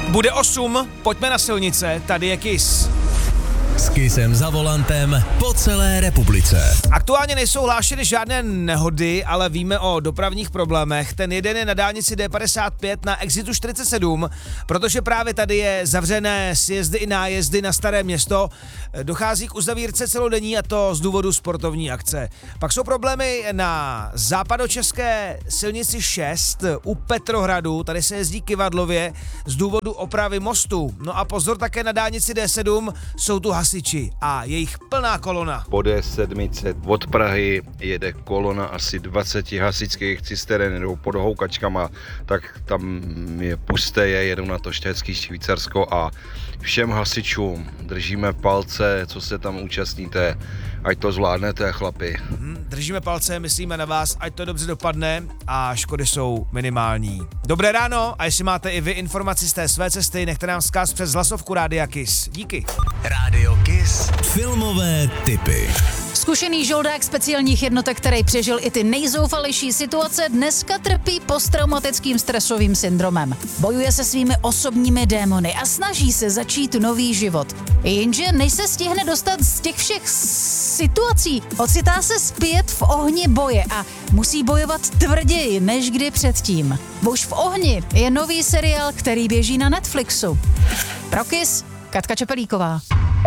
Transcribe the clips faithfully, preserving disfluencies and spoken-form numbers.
Bude osm, pojďme na silnice, tady je Kiss. S Kissem za volantem po celé republice. Aktuálně nejsou hlášeny žádné nehody, ale víme o dopravních problémech. Ten jeden je na dálnici D padesát pět na exitu čtyřicet sedm, protože právě tady je zavřené sjezdy i nájezdy na Staré Město. Dochází k uzavírce celodenní a to z důvodu sportovní akce. Pak jsou problémy na západočeské silnici šest u Petrohradu, tady se jezdí kyvadlově z důvodu opravy mostu. No a pozor, také na dálnici D sedm jsou tu hasiči a jejich plná kolona. Po D sedm od Prahy jede kolona asi dvacet hasičských cisteren, jedou pod houkačkama, tak tam je pusté, je, jedou na to štétský Švýcarsko a všem hasičům držíme palce, co se tam účastníte, ať to zvládnete, chlapi. Hmm, držíme palce, myslíme na vás, ať to dobře dopadne a škody jsou minimální. Dobré ráno a jestli máte i vy informaci z té své cesty, nechte nám vzkaz přes hlasovku Rádia Kiss. Díky. Rádio Kiss. Filmové tipy. Zkušený žoldák speciálních jednotek, který přežil i ty nejzoufalejší situace, dneska trpí posttraumatickým stresovým syndromem. Bojuje se svými osobními démony a snaží se začít nový život. Jenže než se stihne dostat z těch všech situací, ocitá se zpět v ohni boje a musí bojovat tvrději než kdy předtím. Už v ohni je nový seriál, který běží na Netflixu. Pro Kiss, Katka Čepelíková.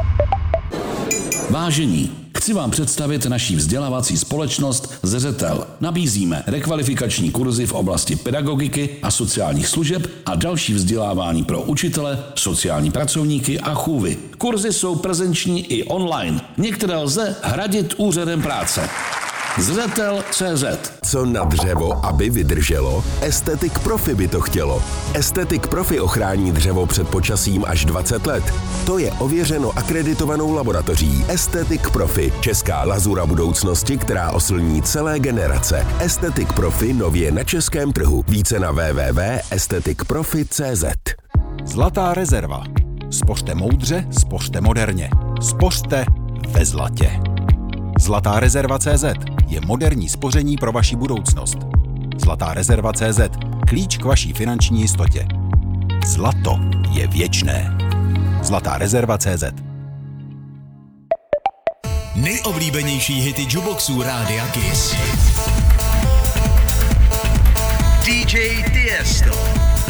Vážení, chci vám představit naší vzdělávací společnost Zřetel. Nabízíme rekvalifikační kurzy v oblasti pedagogiky a sociálních služeb a další vzdělávání pro učitele, sociální pracovníky a chůvy. Kurzy jsou prezenční i online. Některé lze hradit úřadem práce. Zřetel tečka cé zet. Co na dřevo, aby vydrželo? Estetik Profi by to chtělo. Estetik Profi ochrání dřevo před počasím až dvacet let. To je ověřeno akreditovanou laboratoří. Estetik Profi, česká lazura budoucnosti, která oslní celé generace. Estetik Profi nově na českém trhu. Více na w w w tečka estetik profi tečka cé zet. Zlatá rezerva. Spořte moudře, spořte moderně. Spořte ve zlatě. Zlatá rezerva tečka cé zet je moderní spoření pro vaši budoucnost. Zlatá rezerva tečka cé zet. Klíč k vaší finanční jistotě. Zlato je věčné. Zlatá rezerva tečka cé zet. Nejoblíbenější hity jukeboxů Rádia Kiss. D J Tiesto.